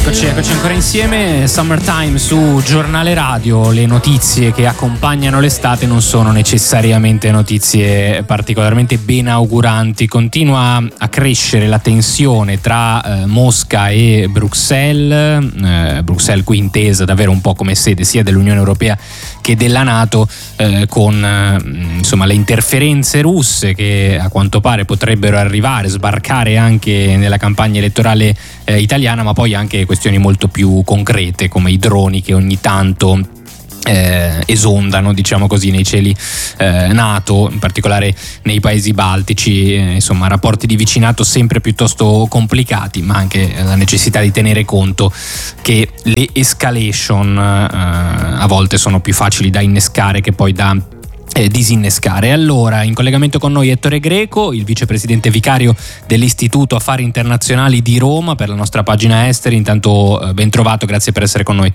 Eccoci ancora insieme. Summertime su Giornale Radio. Le notizie che accompagnano l'estate non sono necessariamente notizie particolarmente benauguranti. Continua a crescere la tensione tra Mosca e Bruxelles, Bruxelles qui intesa davvero un po' come sede sia dell'Unione Europea che della NATO, con insomma le interferenze russe che a quanto pare potrebbero sbarcare anche nella campagna elettorale italiana, ma poi anche questioni molto più concrete come i droni che ogni tanto esondano, diciamo così, nei cieli NATO, in particolare nei paesi baltici, insomma rapporti di vicinato sempre piuttosto complicati, ma anche la necessità di tenere conto che le escalation a volte sono più facili da innescare che poi da disinnescare. Allora, in collegamento con noi Ettore Greco, il vicepresidente vicario dell'Istituto Affari Internazionali di Roma per la nostra pagina esteri. Intanto ben trovato, grazie per essere con noi.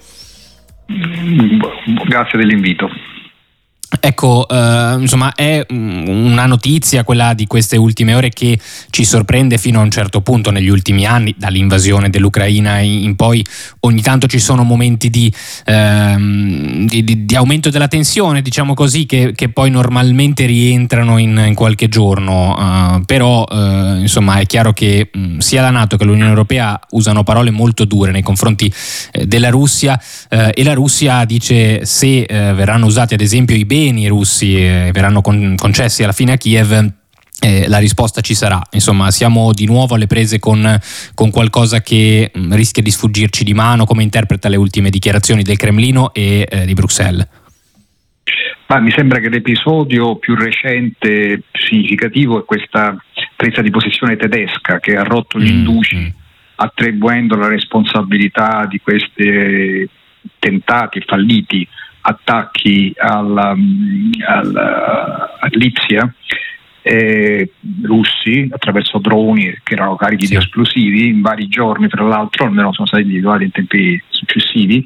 Grazie dell'invito. Ecco, insomma è una notizia quella di queste ultime ore che ci sorprende fino a un certo punto negli ultimi anni, dall'invasione dell'Ucraina in poi. Ogni tanto ci sono momenti di aumento della tensione, diciamo così, che poi normalmente rientrano in qualche giorno, però insomma è chiaro che sia la NATO che l'Unione Europea usano parole molto dure nei confronti della Russia, e la Russia dice se verranno usati ad esempio i beni russi verranno concessi alla fine a Kiev, la risposta ci sarà. Insomma, siamo di nuovo alle prese con qualcosa che rischia di sfuggirci di mano. Come interpreta le ultime dichiarazioni del Cremlino e di Bruxelles? Mi sembra che l'episodio più recente significativo è questa presa di posizione tedesca che ha rotto gli indugi, attribuendo la responsabilità di questi tentati falliti attacchi a Lipsia russi attraverso droni che erano carichi di esplosivi in vari giorni, tra l'altro almeno sono stati individuati in tempi successivi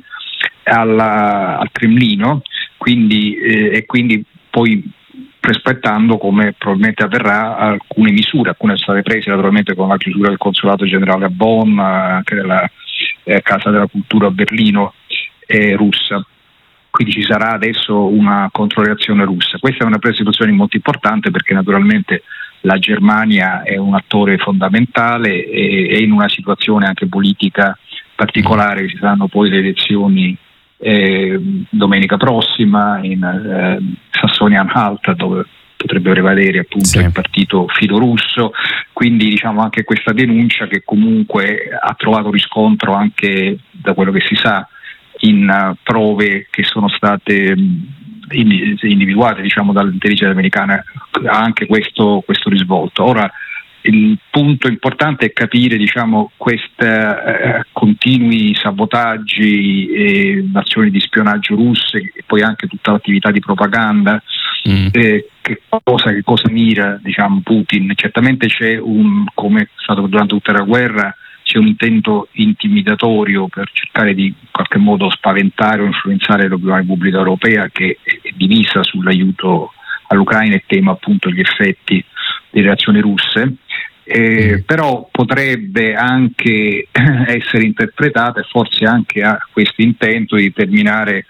al Cremlino, quindi poi prospettando come probabilmente avverrà alcune misure. Alcune sono state prese naturalmente con la chiusura del consolato generale a Bonn, anche della Casa della Cultura a Berlino russa. Quindi ci sarà adesso una controreazione russa. Questa è una presa di posizione molto importante perché naturalmente la Germania è un attore fondamentale e in una situazione anche politica particolare. Ci saranno poi le elezioni domenica prossima in Sassonia-Anhalt, dove potrebbe prevalere appunto il partito filorusso, quindi diciamo anche questa denuncia che comunque ha trovato riscontro anche da quello che si sa in prove che sono state individuate diciamo dall'intelligence americana, ha anche questo risvolto. Ora il punto importante è capire diciamo questi continui sabotaggi e azioni di spionaggio russe e poi anche tutta l'attività di propaganda, che cosa mira diciamo Putin. Certamente c'è come è stato durante tutta la guerra, c'è un intento intimidatorio per cercare di in qualche modo spaventare o influenzare l'opinione pubblica europea, che è divisa sull'aiuto all'Ucraina e tema appunto gli effetti delle azioni russe, però potrebbe anche essere interpretata e forse anche ha questo intento di determinare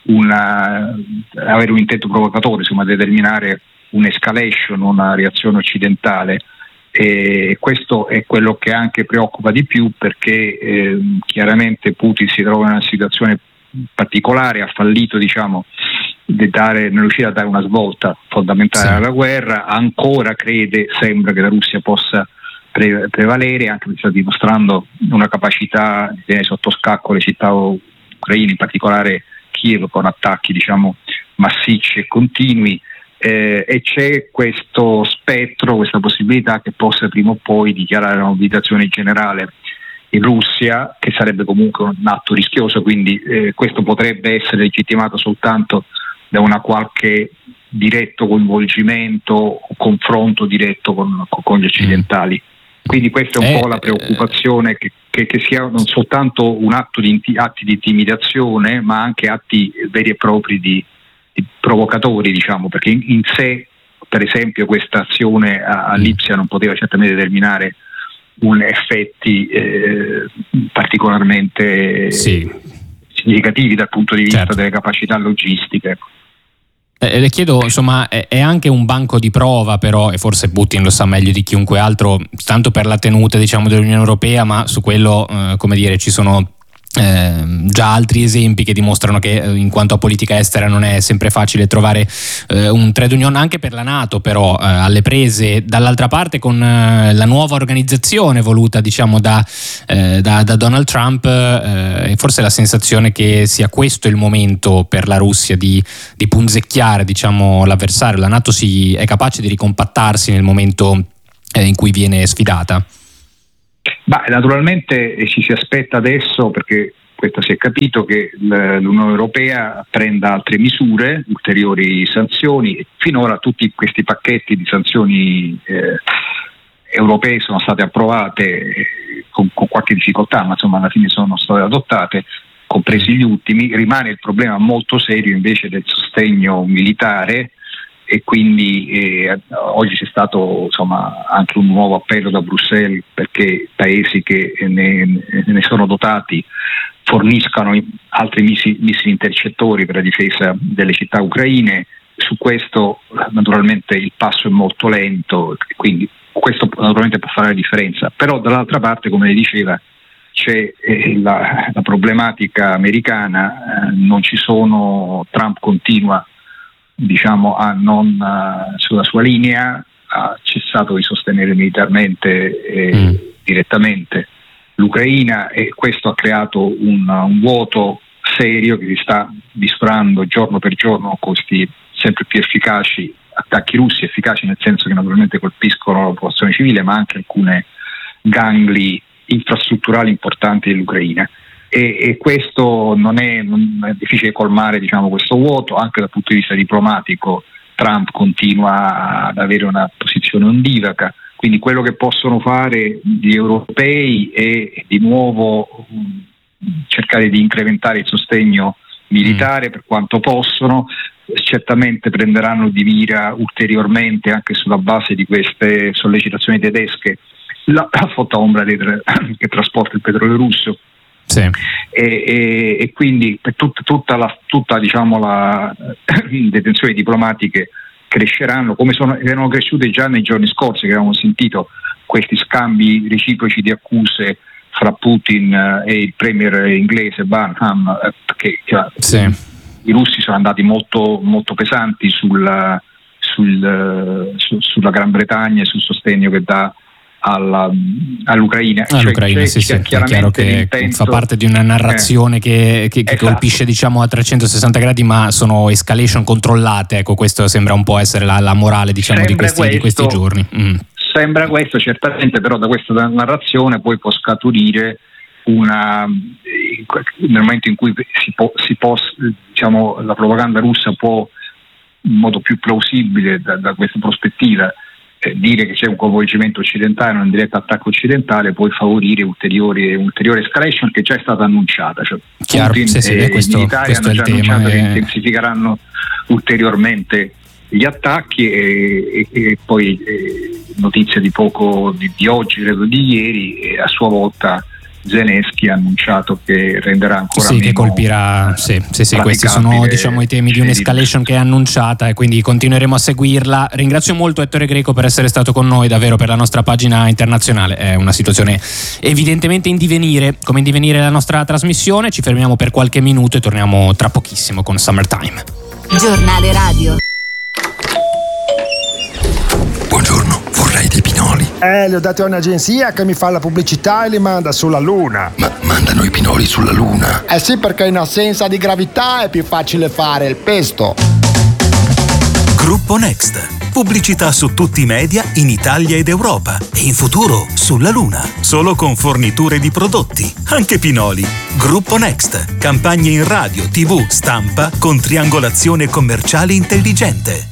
avere un intento provocatore, insomma determinare un'escalation, una reazione occidentale. E questo è quello che anche preoccupa di più perché chiaramente Putin si trova in una situazione particolare, ha fallito diciamo non riuscire a dare una svolta fondamentale alla guerra, ancora sembra che la Russia possa prevalere, anche perché sta dimostrando una capacità di tenere sotto scacco le città ucraine, in particolare Kiev, con attacchi diciamo massicci e continui. E c'è questo spettro, questa possibilità che possa prima o poi dichiarare una mobilitazione generale in Russia, che sarebbe comunque un atto rischioso, quindi questo potrebbe essere legittimato soltanto da una qualche diretto coinvolgimento o confronto diretto con gli occidentali. Quindi questa è un po' la preoccupazione che sia non soltanto un atto atti di intimidazione, ma anche atti veri e propri di provocatori, diciamo, perché in sé, per esempio, questa azione a Lipsia non poteva certamente determinare effetti particolarmente significativi dal punto di vista delle capacità logistiche. Le chiedo, insomma, è anche un banco di prova, però, e forse Putin lo sa meglio di chiunque altro, tanto per la tenuta, diciamo, dell'Unione Europea, ma su quello, come dire, ci sono già altri esempi che dimostrano che in quanto a politica estera non è sempre facile trovare un trade union anche per la NATO, però alle prese dall'altra parte con la nuova organizzazione voluta, diciamo, da Donald Trump, e forse la sensazione che sia questo il momento per la Russia di punzecchiare, diciamo, l'avversario. La NATO è capace di ricompattarsi nel momento in cui viene sfidata? Naturalmente ci si aspetta adesso, perché questo si è capito, che l'Unione Europea prenda altre misure, ulteriori sanzioni. Finora tutti questi pacchetti di sanzioni europee sono state approvate con qualche difficoltà, ma insomma alla fine sono state adottate, compresi gli ultimi. Rimane il problema molto serio invece del sostegno militare, e quindi oggi c'è stato, insomma, anche un nuovo appello da Bruxelles perché paesi che ne sono dotati forniscano altri missili intercettori per la difesa delle città ucraine. Su questo naturalmente il passo è molto lento, quindi questo naturalmente può fare la differenza, però dall'altra parte, come lei diceva, c'è la problematica americana. Non ci sono, Trump continua, diciamo, sulla sua linea, ha cessato di sostenere militarmente direttamente l'Ucraina, e questo ha creato un vuoto serio che si sta misurando giorno per giorno con questi sempre più efficaci attacchi russi, efficaci nel senso che naturalmente colpiscono la popolazione civile, ma anche alcune gangli infrastrutturali importanti dell'Ucraina. E questo non è difficile colmare, diciamo, questo vuoto. Anche dal punto di vista diplomatico Trump continua ad avere una posizione ondivaga, quindi quello che possono fare gli europei è di nuovo cercare di incrementare il sostegno militare per quanto possono. Certamente prenderanno di mira ulteriormente, anche sulla base di queste sollecitazioni tedesche, la flotta ombra che trasporta il petrolio russo. Sì. E quindi per tutta diciamo le tensioni diplomatiche cresceranno, come erano cresciute già nei giorni scorsi, che avevamo sentito questi scambi reciproci di accuse fra Putin e il premier inglese Burnham, che i russi sono andati molto, molto pesanti sulla Gran Bretagna e sul sostegno che dà all'Ucraina. All'Ucraina, sì, è chiaro che fa parte di una narrazione che esatto, colpisce, diciamo, a 360 gradi, ma sono escalation controllate. Ecco, questo sembra un po' essere la morale, diciamo, di questi giorni. Sembra questo, certamente, però da questa narrazione poi può scaturire nel momento in cui diciamo, la propaganda russa può, in modo più plausibile da questa prospettiva, dire che c'è un coinvolgimento occidentale, un diretto attacco occidentale, può favorire ulteriore escalation, che già è stata annunciata. Cioè, chiaro, Putin i militari hanno già annunciato che intensificheranno ulteriormente gli attacchi, e poi notizie di oggi, credo di ieri, e a sua volta Zelensky ha annunciato che renderà ancora meno, che colpirà. Questi sono, diciamo, i temi di un'escalation che è annunciata, e quindi continueremo a seguirla. Ringrazio molto Ettore Greco per essere stato con noi, davvero, per la nostra pagina internazionale. È una situazione evidentemente in divenire, come in divenire la nostra trasmissione. Ci fermiamo per qualche minuto e torniamo tra pochissimo con Summertime. Giornale radio. Buongiorno, vorrei dei pinoli. Li ho dati a un'agenzia che mi fa la pubblicità e li manda sulla Luna. Ma mandano i pinoli sulla Luna? Sì, perché in assenza di gravità è più facile fare il pesto. Gruppo Next. Pubblicità su tutti i media in Italia ed Europa. E in futuro sulla Luna. Solo con forniture di prodotti, anche pinoli. Gruppo Next. Campagne in radio, TV, stampa con triangolazione commerciale intelligente.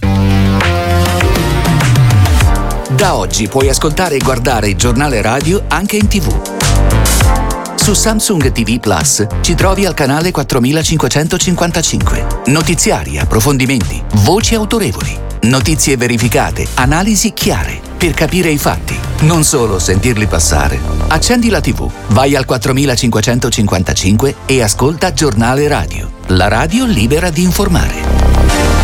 Da oggi puoi ascoltare e guardare il giornale radio anche in TV. Su Samsung TV Plus ci trovi al canale 4555. Notiziari, approfondimenti, voci autorevoli, notizie verificate, analisi chiare. per capire i fatti, non solo sentirli passare. Accendi la TV, vai al 4555 e ascolta Giornale Radio, la radio libera di informare.